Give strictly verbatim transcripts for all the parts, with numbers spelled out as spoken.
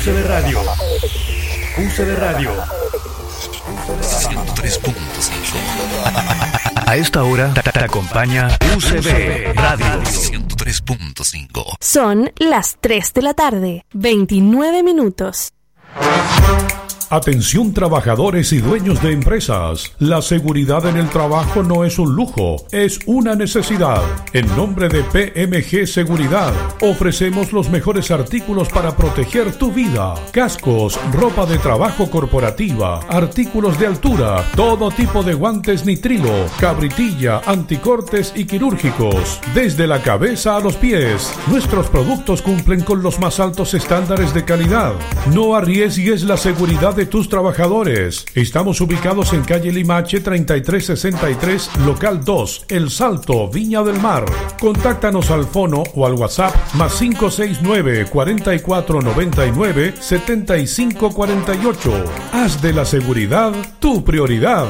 U C B Radio. U C B Radio. ciento tres punto cinco. A esta hora te acompaña U C B Radio. ciento tres punto cinco. Son las tres de la tarde, veintinueve minutos. Atención trabajadores y dueños de empresas. La seguridad en el trabajo no es un lujo, es una necesidad. En nombre de P M G Seguridad, ofrecemos los mejores artículos para proteger tu vida. Cascos, ropa de trabajo corporativa, artículos de altura, todo tipo de guantes nitrilo, cabritilla, anticortes y quirúrgicos. Desde la cabeza a los pies, nuestros productos cumplen con los más altos estándares de calidad. No arriesgues la seguridad de tus trabajadores. Estamos ubicados en calle Limache treinta y tres sesenta y tres, local dos, El Salto, Viña del Mar. Contáctanos al fono o al WhatsApp más cinco seis nueve, cuarenta y cuatro noventa y nueve, setenta y cinco cuarenta y ocho. Haz de la seguridad tu prioridad.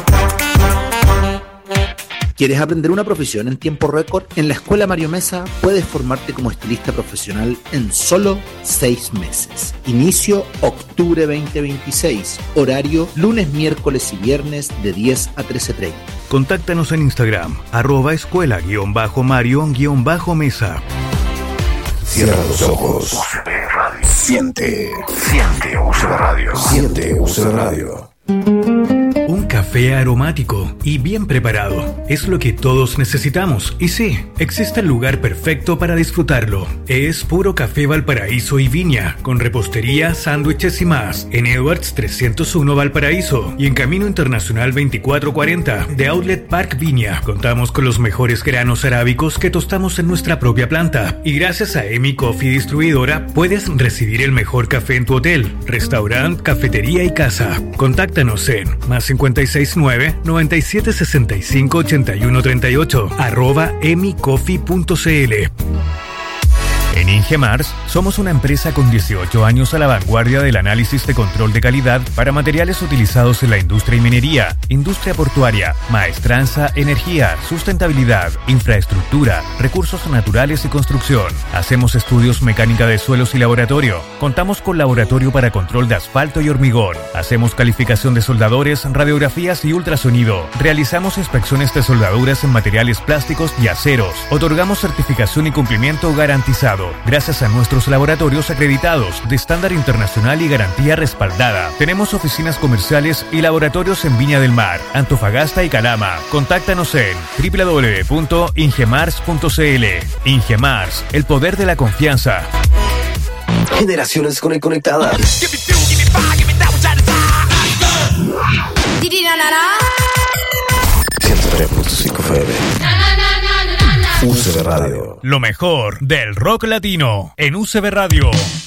¿Quieres aprender una profesión en tiempo récord? En la Escuela Mario Mesa puedes formarte como estilista profesional en solo seis meses. Inicio octubre veinte veintiséis. Horario lunes, miércoles y viernes de diez a trece treinta. Contáctanos en Instagram, arroba escuela guión bajo Mario guión bajo Mesa. Cierra los ojos. U C B Radio. Siente. Siente U C B Radio. Siente U C B Radio. Un café aromático y bien preparado es lo que todos necesitamos. Y sí, existe el lugar perfecto para disfrutarlo. Es Puro Café Valparaíso y Viña, con repostería, sándwiches y más, en Edwards trescientos uno Valparaíso y en Camino Internacional veinticuatro cuarenta de Outlet Park Viña. Contamos con los mejores granos arábicos que tostamos en nuestra propia planta. Y gracias a Emi Coffee Distribuidora puedes recibir el mejor café en tu hotel, restaurante, cafetería y casa. Contáctanos en más cincuenta y seis nueve, noventa y siete sesenta y cinco, ochenta y uno treinta y ocho arroba emicoffee punto cl. En Ingemars somos una empresa con dieciocho años a la vanguardia del análisis de control de calidad para materiales utilizados en la industria y minería, industria portuaria, maestranza, energía, sustentabilidad, infraestructura, recursos naturales y construcción. Hacemos estudios mecánica de suelos y laboratorio. Contamos con laboratorio para control de asfalto y hormigón. Hacemos calificación de soldadores, radiografías y ultrasonido. Realizamos inspecciones de soldaduras en materiales plásticos y aceros. Otorgamos certificación y cumplimiento garantizado gracias a nuestros laboratorios acreditados de estándar internacional y garantía respaldada. Tenemos oficinas comerciales y laboratorios en Viña del Mar, Antofagasta y Calama. Contáctanos en doble u doble u doble u punto ingemars punto cl. Ingemars, el poder de la confianza. Generaciones conectadas. ciento tres punto cinco F M. U C B Radio. Lo mejor del rock latino en U C B Radio.